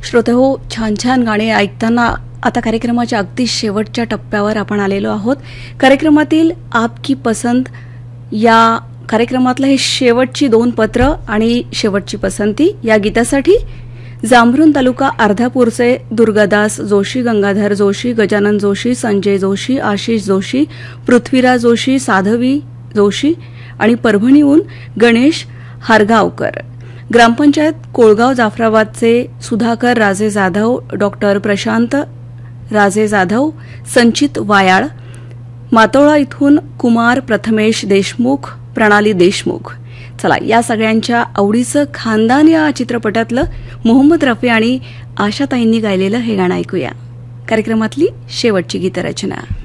श्रोतेहो, छान छान गाणी ऐकताना आता कार्यक्रमाच्या अगदी शेवटच्या टप्प्यावर आपण आलेलो आहोत. कार्यक्रमातील आपकी पसंत या कार्यक्रमातलं हे शेवटची 2 पत्र आणि शेवटची पसंती या गीतासाठी जांभरुण तालुका अर्धापूरचे दुर्गादास जोशी, गंगाधर जोशी, गजानन जोशी, संजय जोशी, आशिष जोशी, पृथ्वीराज जोशी, साधवी जोशी आणि परभणीहून गणेश हारगावकर. ग्रामपंचायत कोळगाव जाफराबादचे सुधाकर राजे जाधव, डॉक्टर प्रशांत राजे जाधव, संचित वायाळ. मातोळा इथून कुमार प्रथमेश देशमुख, प्रणाली देशमुख. चला, या सगळ्यांच्या आवडीचं खानदान या चित्रपटातलं मोहम्मद रफी आणि आशाताईंनी गायलेलं हे गाणं ऐकूया. कार्यक्रमातली शेवटची गीतरचना.